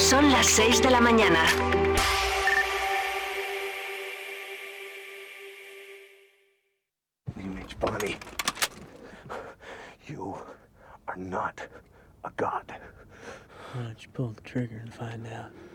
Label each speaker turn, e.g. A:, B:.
A: Son las 6 de la mañana.
B: Image Bonnie, you are not a god.
C: Why don't you pull the trigger and find out?